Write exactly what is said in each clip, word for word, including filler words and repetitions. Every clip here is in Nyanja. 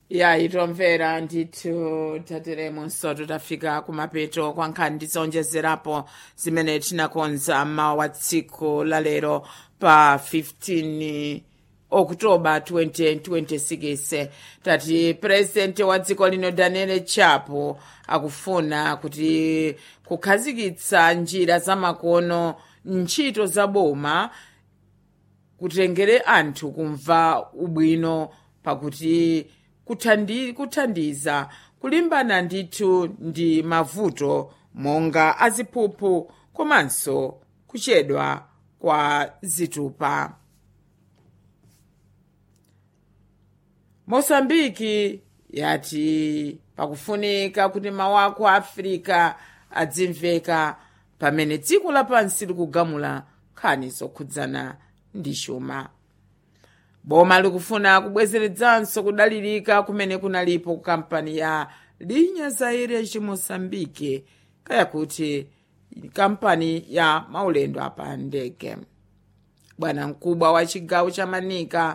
E aí tomvera ndithu tateremo nsoto tafika kumapeto kwa nkhani ndizonjezerapo zimene tinakonza mmawa wa tsiku lalero pa fifteen Oktoba twenty twenty-six. Tati president wa dziko lino Daniel Chapo akufuna kuti kukhazikitsa njira zamakono ntchito za boma kutengere anthu kumva ubwino pakuti kuthandi, kuthandiza kulimbana ndithu ndi mavuto monga aziphuphu komanso kuchedwa kwa zitupa. Mosambiki yati pakufunika kuti mawu a Afrika adzimveka pamene dziko lapansi likugamula nkhani zokhudzana ndi chuma. Boma likufuna kubwezeredzanso kudalirika kumene kunalipo ku kampani ya Linha Aérea de Moçambique, kaya kuti kampani ya maulendo apa ndege. Bwana mkubwa wa chigawo cha Manika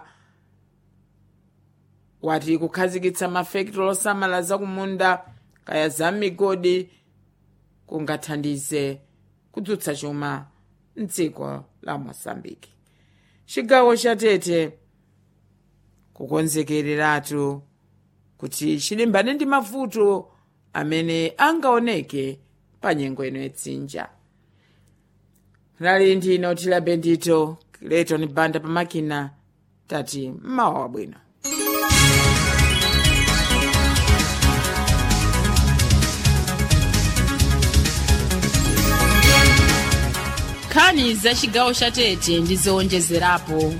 wati kukhazikitsa mafekitolo osamala zakumunda kaya za migodi kungathandize kudzutsa chuma mdziko la Moçambique. Chigawo cha Tete kukonzekereratu kuti chilimbane ndi mavuto amene angaoneke pa nyengo ino yetsinja. Nali ndino Tila Bendito, Clayton Banda pamakina, tati mmawa wabwino. Nkhani za chigawo cha Tete ndizowonjezerapo.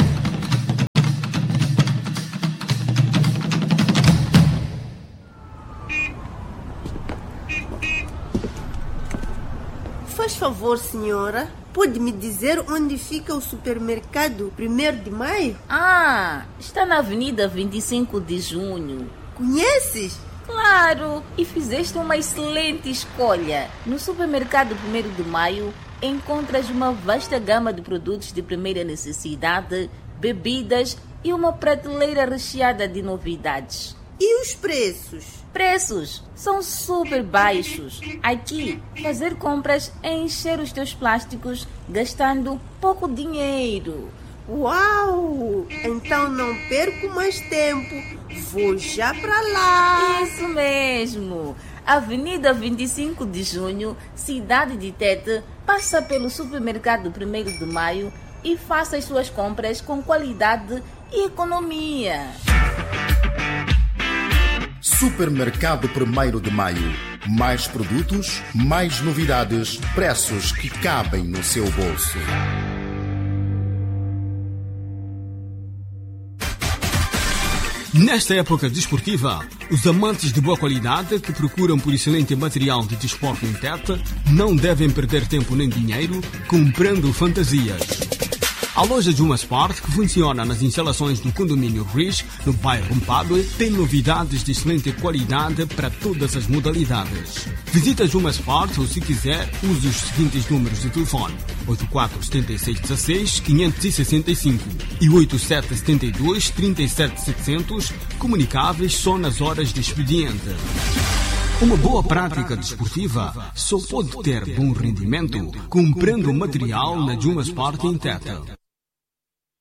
Faz favor, senhora, pode me dizer onde fica o supermercado primeiro de maio? Ah, está na Avenida vinte e cinco de junho. Conheces? Claro, e fizeste uma excelente escolha. No supermercado primeiro de maio encontras uma vasta gama de produtos de primeira necessidade, bebidas e uma prateleira recheada de novidades. E os preços? Preços são super baixos. Aqui, fazer compras é encher os teus plásticos gastando pouco dinheiro. Uau! Então não perco mais tempo. Vou já para lá. Isso mesmo. Avenida vinte e cinco de junho, cidade de Tete, passa pelo supermercado primeiro de maio e faça as suas compras com qualidade e economia. Supermercado primeiro de maio. Mais produtos, mais novidades, preços que cabem no seu bolso. Nesta época desportiva, os amantes de boa qualidade que procuram por excelente material de desporto em Tete não devem perder tempo nem dinheiro comprando fantasias. A loja Juma Sport, que funciona nas instalações do condomínio Riz, no bairro Mpadue, tem novidades de excelente qualidade para todas as modalidades. Visita Juma Sport ou, se quiser, use os seguintes números de telefone: oito quatro sete seis um seis, cinco seis cinco e oito sete sete dois, três sete sete zero zero, comunicáveis só nas horas de expediente. Uma boa prática desportiva só pode ter bom rendimento comprando material na Juma Sport em Tete.